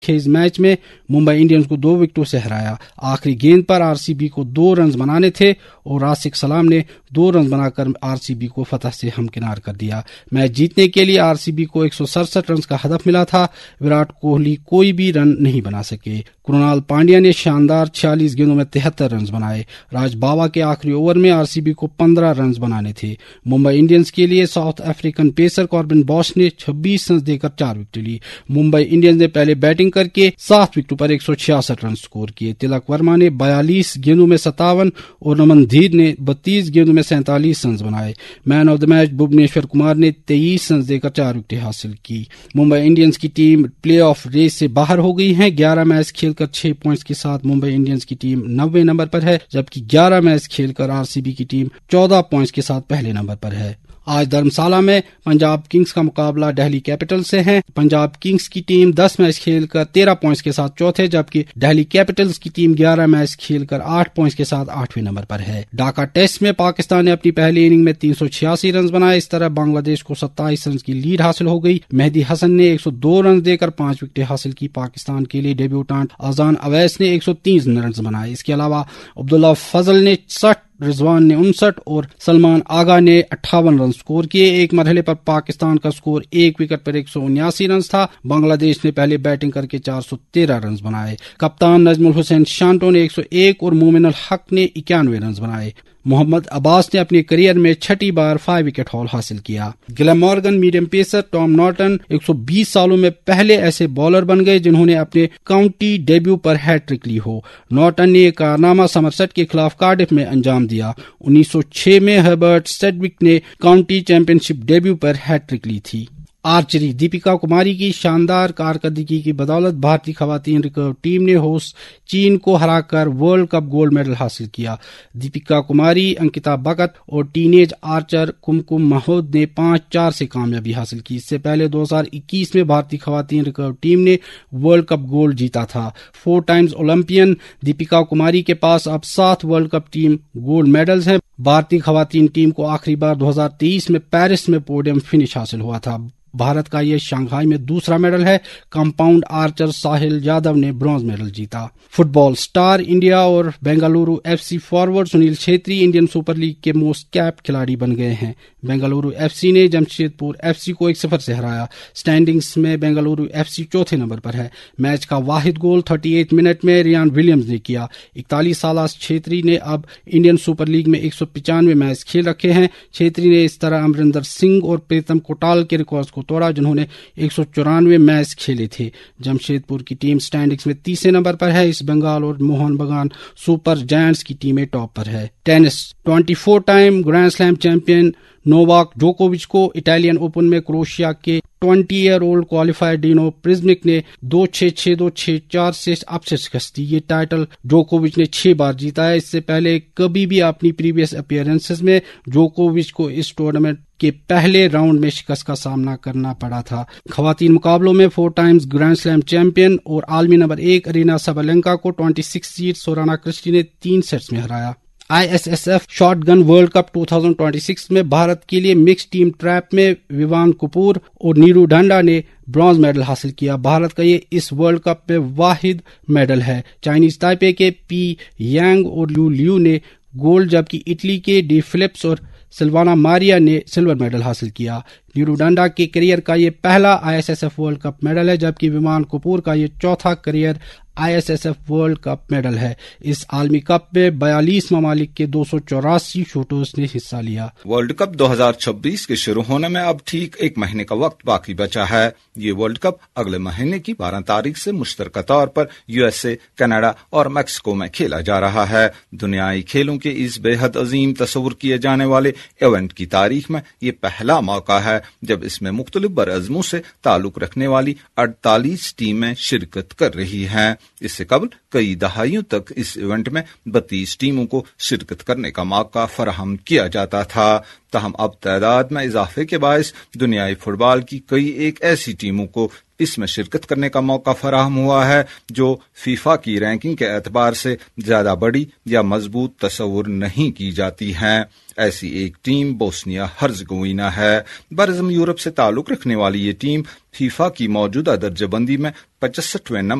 खेज match में Mumbai Indians को 2 विकेटों से हराया। आखिरी गेंद पर आरसीबी को 2 रन बनाने थे और राशिक सलाम ने 2 रन बनाकर आरसीबी को फतह से हमकिनार कर दिया। मैच जीतने के लिए आरसीबी को 167 रन का हदफ मिला था। विराट कोहली कोई भी रन नहीं बना सके। कृणाल पांड्या ने शानदार 46 गेंदों में 73 रन बनाए। राज बावा के आखिरी ओवर में आरसीबी को 15 रन बनाने थे। मुंबई इंडियंस के लिए south African pacer Corbin Bosch ने 26 रन देकर 4 विकेट ली। मुंबई इंडियंस ने पहले बैटिंग करके 7 विकेटों पर 166 रन स्कोर किए। तिलक वर्मा ने 42 गेंदों में 57 और नमन धीर ने 32 गेंदों में 47 रन बनाए। Man of the match Bhuvneshwar Kumar ने 23 रन देकर 4 विकेट हासिल की। मुंबई इंडियंस की टीम प्ले ऑफ रेस से बाहर हो गई है। 11 मैच खेलकर 6 पॉइंट्स के साथ मुंबई इंडियंस की टीम 90वें नंबर पर है, जबकि 11 मैच खेलकर आरसीबी की टीम 14 पॉइंट्स के साथ पहले नंबर पर है। आज धर्मशाला में पंजाब किंग्स का मुकाबला दिल्ली कैपिटल्स से है। पंजाब किंग्स की टीम 10 मैच खेलकर 13 पॉइंट्स के साथ चौथे, जबकि दिल्ली कैपिटल्स की टीम 11 मैच खेलकर 8 पॉइंट्स के साथ 8वें नंबर पर है। ढाका टेस्ट में पाकिस्तान ने अपनी पहली इनिंग में 386 रन बनाए। इस तरह बांग्लादेश को 27 रन की लीड हासिल हो गई। मेहदी हसन ने 102 रन देकर 5 विकेट हासिल की। पाकिस्तान के लिए डेब्यूटेंट अजान अवैस ने 103 रन बनाए। इसके अलावा अब्दुल्ला फजल ने 60, रिजवान ने 59 और सलमान आगा ने 58 रन स्कोर किए। एक मरहले पर पाकिस्तान का स्कोर 1 विकेट पर 179 रन था। बांग्लादेश ने पहले बैटिंग करके 413 रन बनाए। कप्तान नजमुल हुसैन शांटो ने 101 और मोमिनुल हक ने 91 रन बनाए। मोहम्मद अब्बास ने अपने करियर में 6ठी बार 5 विकेट हॉल हासिल किया। Glamorgan medium pacer Tom Norton 120 सालों में पहले ऐसे बॉलर बन गए जिन्होंने अपने काउंटी डेब्यू पर हैट्रिक ली हो। नॉर्टन ने यह कारनामा समरसेट के खिलाफ कार्डिफ में अंजाम दिया। 1906 में हर्बर्ट सेडविक ने काउंटी चैंपियनशिप डेब्यू पर हैट्रिक ली थी। आर्चरी दीपिका कुमारी की शानदार कारकर्दगी की बदौलत भारतीय खवातीन रिकर्व टीम ने होस्ट चीन को हराकर वर्ल्ड कप गोल्ड मेडल हासिल किया। दीपिका कुमारी, अंकिता भगत और टीनेज आर्चर कुमकुम महमूद ने 5-4 से कामयाबी हासिल की। इससे पहले 2021 में भारतीय खवातीन रिकर्व टीम ने वर्ल्ड कप गोल्ड जीता था। 4 टाइम्स ओलंपियन दीपिका कुमारी के पास अब 7 world cup team gold medals हैं। भारतीय खवातीन टीम को आखिरी बार 2023 में पेरिस में पोडियम फिनिश हासिल हुआ था। भारत का यह शंघाई में दूसरा मेडल है। कंपाउंड आर्चर साहिल यादव ने ब्रॉन्ज मेडल जीता। फुटबॉल स्टार इंडिया और Bengaluru FC forward Sunil Chhetri Indian super league के मोस्ट कैप खिलाड़ी बन गए हैं। बेंगलुरु एफसी ने जमशेदपुर एफसी को 1-0 से हराया। स्टैंडिंग्स में बेंगलुरु एफसी चौथे नंबर पर है। मैच का वाहिद गोल 38 मिनट में रियान विलियम्स ने किया। 41 साल छेत्री ने अब इंडियन सुपर लीग में 195 मैच खेल रखे हैं। छेत्री ने इस तरह अमरिंदर सिंह और प्रीतम कोटाल के रिकॉर्ड को तोड़ा, जिन्होंने 194 मैच खेले थे। जमशेदपुर की टीम स्टैंडिंग्स में 30वें नंबर पर है। ईस्ट बंगाल और मोहन बगान सुपर जायंट्स की टीमें टॉप पर है। Tennis 24 time grand slam champion Novak जोकोविच को इटालियन ओपन में क्रोएशिया के 20-year-old क्वालिफायर डीनो प्रिज्मिक ने 2-6, 6-2, 6-4 से अब से शिकस्त दी। ये टाइटल जोकोविच ने 6 बार जीता है। इससे पहले कभी भी अपनी प्रीवियस अपीयरेंसेस में जोकोविच को इस टूर्नामेंट के पहले राउंड में शिकस्त का सामना करना पड़ा था। खवातीन मुकाबलों में 4 टाइम्स ग्रैंड स्लैम चैंपियन और आलमी नंबर 1 अरीना सबलेंका को 26 सीड सोराना क्रिस्टी ने 3 सेट्स में हराया। ISSF शॉटगन वर्ल्ड कप 2026 में भारत के लिए मिक्स टीम ट्रैप में विवान कपूर और नीरू ढंडा ने ब्रॉन्ज मेडल हासिल किया। भारत का ये इस वर्ल्ड कप में वाहिद मेडल है। चाइनीज ताइपे के पी यांग और लू लियू ने गोल्ड, जबकि इटली के डी फिलिप्स और सिल्वाना मारिया ने सिल्वर मेडल हासिल किया। नीरू ढंडा के करियर का ये पहला ISSF वर्ल्ड कप मेडल है, जबकि विमान कपूर का ये चौथा career ISSF world cup medal है। इस आलमी कप में 42 ममालिक के 284 शूटर्स ने हिस्सा लिया। वर्ल्ड कप 2026 के शुरू होने में अब ठीक 1 महीने का वक्त बाकी बचा है। ये वर्ल्ड कप अगले महीने की 12 तारीख से मुश्तरका तौर पर USA, कनाडा और मैक्सिको में खेला जा रहा है। दुनियाई खेलों के इस बेहद अजीम तस्वुर किए जाने वाले इवेंट की तारीख में ये पहला मौका है जब इसमें मुख्तलिफ बरअज़मों से ताल्लुक रखने वाली 48 टीमें शिरकत कर रही हैं। इससे कबल कई दहाइयों तक इस इवेंट में 32 टीमों को शिरकत करने का मौका फराहम किया जाता था। ताहम अब तादाद में इजाफे के बायस दुनियाई फुटबॉल की कई एक ऐसी टीमों को اس میں شرکت کرنے کا موقع فراہم ہوا ہے، جو فیفا کی رینکنگ کے اعتبار سے زیادہ بڑی یا مضبوط تصور نہیں کی جاتی ہیں۔ ایسی ایک ٹیم بوسنیا ہرزگوئینا ہے۔ براعظم یورپ سے تعلق رکھنے والی یہ ٹیم فیفا کی موجودہ درجہ بندی میں 65ویں نمبر